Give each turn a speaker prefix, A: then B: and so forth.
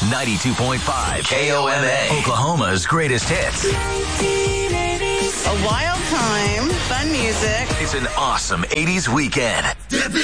A: 92.5 KOMA, Oklahoma's greatest hits.
B: A wild time, fun music.
A: It's an awesome 80s weekend.